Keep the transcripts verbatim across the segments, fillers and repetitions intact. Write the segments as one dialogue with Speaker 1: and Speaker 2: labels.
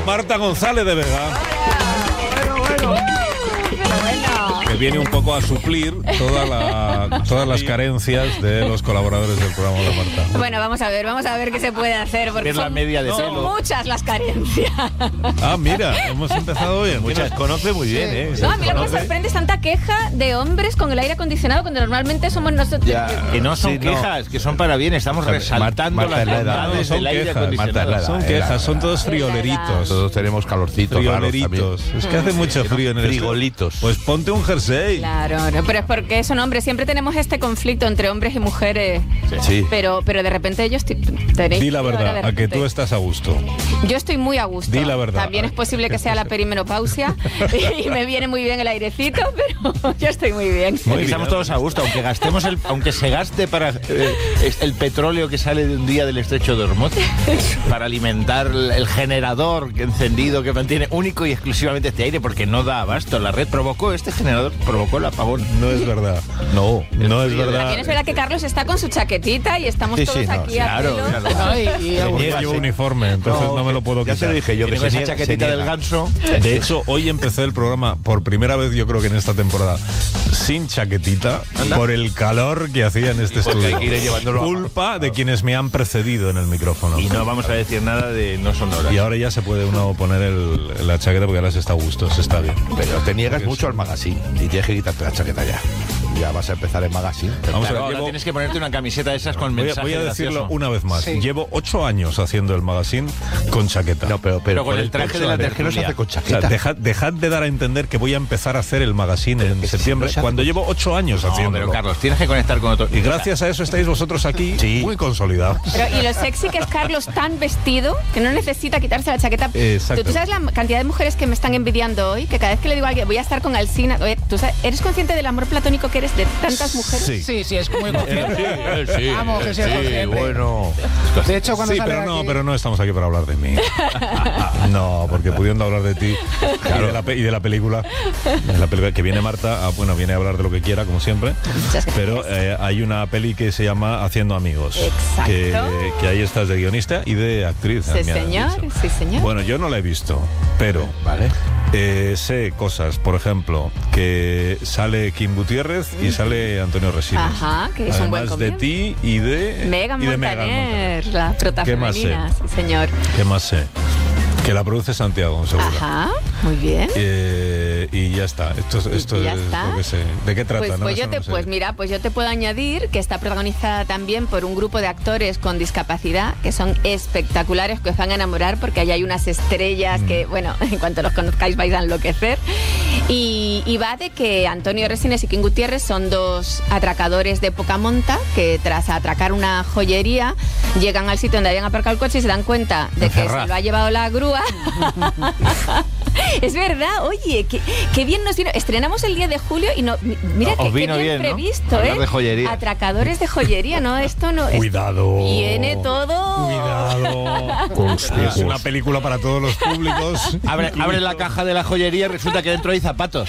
Speaker 1: Marta González de Vega.
Speaker 2: Bueno, bueno, bueno.
Speaker 1: Que viene un poco a suplir toda la, todas las carencias de los colaboradores del programa de Marta.
Speaker 3: Bueno, vamos a ver, vamos a ver qué se puede hacer, porque
Speaker 2: Es la
Speaker 3: son,
Speaker 2: media de
Speaker 3: son
Speaker 2: pelo.
Speaker 3: muchas las carencias.
Speaker 1: Ah, mira, hemos empezado bien.
Speaker 2: Muchas conoce muy bien, ¿eh?
Speaker 3: No, a mí lo que me sorprende es tanta queja de hombres con el aire acondicionado cuando normalmente somos nosotros.
Speaker 2: Que no son
Speaker 4: Sí, no.
Speaker 2: quejas, que son para bien. Estamos resaltando
Speaker 4: Marta es la
Speaker 2: las
Speaker 4: edad.
Speaker 2: bondades
Speaker 1: Son
Speaker 2: del aire
Speaker 1: quejas,
Speaker 2: acondicionado.
Speaker 4: Marta es la edad.
Speaker 1: Son quejas, son todos frioleritos.
Speaker 4: Todos tenemos calorcitos raros
Speaker 1: Frioleritos.
Speaker 4: también.
Speaker 1: Es que hace mucho frío en el
Speaker 4: Frigolitos.
Speaker 1: Pues ponte un jersey.
Speaker 3: Claro, no, pero es porque son hombres. Siempre tenemos este conflicto entre hombres y mujeres.
Speaker 4: Sí.
Speaker 3: Pero, pero de repente ellos t- tenéis.
Speaker 1: Di la
Speaker 3: frío ahora de
Speaker 1: verdad, a que
Speaker 3: repente.
Speaker 1: tú estás a gusto.
Speaker 3: Yo estoy muy a gusto.
Speaker 1: Di la verdad.
Speaker 3: También es posible que sea la perimenopausia y me viene muy bien el airecito, pero yo estoy muy bien.
Speaker 1: Muy
Speaker 2: Aquí estamos
Speaker 1: bien.
Speaker 2: todos a gusto, aunque gastemos el, aunque se gaste para eh, es- el petróleo que sale de un día del estrecho de Hormuz para alimentar el, el generador que- encendido que mantiene único y exclusivamente este aire, porque no da abasto. La red provocó, este generador provocó el apagón.
Speaker 1: No es verdad.
Speaker 4: No.
Speaker 1: No es
Speaker 3: También
Speaker 1: verdad.
Speaker 3: es verdad que Carlos está con su chaquetita y estamos
Speaker 4: Sí,
Speaker 3: todos
Speaker 4: sí, no,
Speaker 3: aquí a
Speaker 2: claro,
Speaker 3: pelo.
Speaker 2: claro.
Speaker 5: Ay, y
Speaker 1: Yo
Speaker 5: aburrido.
Speaker 1: llevo uniforme, entonces no, me lo puedo
Speaker 4: Ya
Speaker 1: quitar.
Speaker 4: te lo dije yo, que
Speaker 2: Tiene
Speaker 4: se
Speaker 2: esa
Speaker 4: niega-
Speaker 2: chaquetita
Speaker 4: se
Speaker 2: del
Speaker 4: niega.
Speaker 2: ganso.
Speaker 1: De hecho, hoy empecé el programa por primera vez, yo creo que en esta temporada, sin chaquetita, por el calor que hacía en este
Speaker 4: Porque hay
Speaker 1: estudio.
Speaker 4: que ir llevándolo a-
Speaker 1: Culpa de quienes me han precedido en el micrófono.
Speaker 2: Y no vamos a decir nada de no sonoras.
Speaker 1: Y ahora ya se puede uno poner el- la chaqueta porque ahora se está a gusto, se está bien.
Speaker 4: Pero te niegas
Speaker 1: Porque
Speaker 4: mucho
Speaker 1: sí.
Speaker 4: al magazine y tienes que quitarte la chaqueta ya. Ya vas a empezar el magazine.
Speaker 1: Vamos a
Speaker 2: Claro,
Speaker 1: ver,
Speaker 2: ahora
Speaker 1: llevo-
Speaker 2: tienes que ponerte una camiseta de esas con
Speaker 1: Voy a,
Speaker 2: mensaje
Speaker 1: voy a decirlo
Speaker 2: gracioso.
Speaker 1: una vez más.
Speaker 5: Sí.
Speaker 1: Llevo ocho años haciendo el magazine con chaqueta.
Speaker 4: No, pero, pero,
Speaker 2: Pero con
Speaker 4: por
Speaker 2: el traje
Speaker 4: hecho
Speaker 2: de la
Speaker 4: ver que no se
Speaker 2: tertulia.
Speaker 4: hace con
Speaker 1: O sea,
Speaker 4: chaqueta.
Speaker 1: dejad, dejad de dar a entender que voy a empezar a hacer el magazine en
Speaker 4: que si
Speaker 1: septiembre,
Speaker 4: no se hace
Speaker 1: cuando
Speaker 4: con-
Speaker 1: llevo ocho años
Speaker 2: No,
Speaker 1: haciéndolo.
Speaker 2: pero Carlos, tienes que conectar con otro.
Speaker 1: Y gracias a eso estáis vosotros aquí
Speaker 4: Sí.
Speaker 1: muy consolidados.
Speaker 3: Pero, y lo sexy que es Carlos tan vestido que no necesita quitarse la chaqueta.
Speaker 1: Exacto.
Speaker 3: ¿Tú, tú sabes la cantidad de mujeres que me están envidiando hoy? Que cada vez que le digo a alguien, voy a estar con Alsina. Oye, ¿tú sabes, ¿eres consciente del amor platónico que eres de tantas mujeres?
Speaker 1: Sí.
Speaker 5: Sí, sí, es muy consciente.
Speaker 4: Sí,
Speaker 5: Vamos, que sea
Speaker 4: sí,
Speaker 5: consciente.
Speaker 4: bueno.
Speaker 5: De hecho, cuando
Speaker 1: Sí,
Speaker 5: sale
Speaker 1: pero no,
Speaker 5: aquí-
Speaker 1: pero no estamos aquí para hablar de mí. No, porque pudiendo hablar de ti y, de la, pe- y de la película, de la película que viene Marta, ah, bueno, viene a hablar de lo que quiera, como siempre.
Speaker 3: Muchas gracias.
Speaker 1: Pero eh, hay una peli que se llama Haciendo Amigos.
Speaker 3: Exacto.
Speaker 1: Que, que ahí estás de guionista y de actriz.
Speaker 3: Sí,
Speaker 1: me han
Speaker 3: señor,
Speaker 1: dicho.
Speaker 3: sí, señor.
Speaker 1: Bueno, yo no la he visto, pero
Speaker 4: Vale.
Speaker 1: eh, sé cosas, por ejemplo, que sale Kim Gutiérrez y sale Antonio Resines.
Speaker 3: Ajá, que es un buen
Speaker 1: Además de
Speaker 3: comienzo.
Speaker 1: ti y de
Speaker 3: Megan
Speaker 1: y de Megan
Speaker 3: Montaner, la prota
Speaker 1: ¿Qué más
Speaker 3: femenina,
Speaker 1: sé?
Speaker 3: sí, señor.
Speaker 1: ¿Qué más sé? Que la produce Santiago, seguro.
Speaker 3: Ajá, muy bien.
Speaker 1: Eh, y ya está. Esto, es- esto
Speaker 3: Y ya
Speaker 1: es
Speaker 3: está.
Speaker 1: lo que sé. ¿De qué trata?
Speaker 3: Pues,
Speaker 1: No,
Speaker 3: pues, yo
Speaker 1: eso
Speaker 3: te,
Speaker 1: no sé.
Speaker 3: pues mira, pues yo te puedo añadir que está protagonizada también por un grupo de actores con discapacidad que son espectaculares, que os van a enamorar porque ahí hay unas estrellas
Speaker 1: Mm.
Speaker 3: que, bueno, en cuanto los conozcáis vais a enloquecer. Y, y va de que Antonio Resines y Kim Gutiérrez son dos atracadores de poca monta que tras atracar una joyería llegan al sitio donde habían aparcado el coche y se dan cuenta de que
Speaker 1: Ferraz.
Speaker 3: se lo ha llevado la grúa. Es verdad, oye, qué, qué bien nos vino. Estrenamos el diez de julio y no, mi- mira
Speaker 2: Os
Speaker 3: que, qué
Speaker 2: vino
Speaker 3: bien,
Speaker 2: bien, ¿no?
Speaker 3: previsto,
Speaker 2: Hablar
Speaker 3: ¿eh?
Speaker 2: de joyería.
Speaker 3: Atracadores de joyería, ¿no? Esto no es.
Speaker 1: Cuidado.
Speaker 3: Viene todo.
Speaker 1: Cuidado. Es una película para todos los públicos.
Speaker 2: Abre, abre la caja de la joyería y resulta que dentro hay zapatos.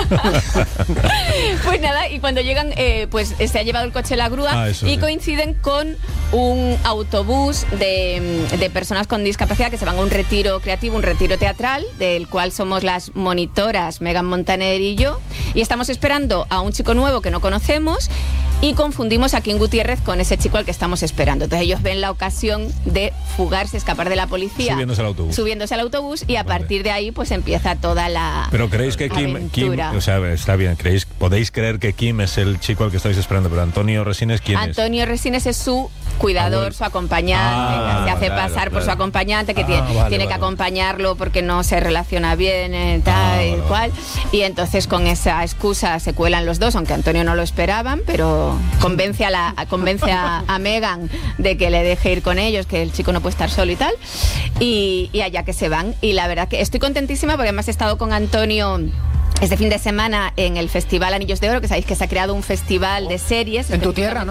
Speaker 3: Pues nada, y cuando llegan, eh, pues eh, se ha llevado el coche la grúa
Speaker 1: Ah, eso
Speaker 3: y
Speaker 1: sí.
Speaker 3: coinciden con un autobús de, de personas con discapacidad que se van a un retiro creativo, un retiro teatral, del cual somos las monitoras Megan Montaner y yo, y estamos esperando a un chico nuevo que no conocemos y confundimos a Kim Gutiérrez con ese chico al que estamos esperando. Entonces ellos ven la ocasión de fugarse, escapar de la policía.
Speaker 1: Subiéndose al autobús.
Speaker 3: Subiéndose al autobús y a
Speaker 1: Vale.
Speaker 3: partir de ahí pues empieza toda la...
Speaker 1: Pero creéis que Kim, Kim,
Speaker 3: aventura.
Speaker 1: o sea, está bien, creéis, podéis creer que Kim es el chico al que estáis esperando, pero Antonio Resines, ¿quién
Speaker 3: Antonio Resines es su cuidador,
Speaker 1: Ah, bueno.
Speaker 3: su acompañante,
Speaker 1: Ah,
Speaker 3: se hace
Speaker 1: claro,
Speaker 3: pasar por
Speaker 1: claro.
Speaker 3: su acompañante, que
Speaker 1: Ah,
Speaker 3: tiene,
Speaker 1: vale,
Speaker 3: tiene que
Speaker 1: vale.
Speaker 3: acompañarlo porque no se relaciona bien, eh, tal
Speaker 1: Ah,
Speaker 3: y
Speaker 1: vale,
Speaker 3: cual. Y entonces con esa excusa se cuelan los dos, aunque Antonio no lo esperaban, pero convence a la convence a, a Megan de que le deje ir con ellos, que el chico no puede estar solo y tal. Y, y allá que se van. Y la verdad que estoy contentísima porque además he estado con Antonio este fin de semana en el Festival Anillos de Oro, que sabéis que se ha creado un festival de series.
Speaker 5: En tu tierra, ¿no?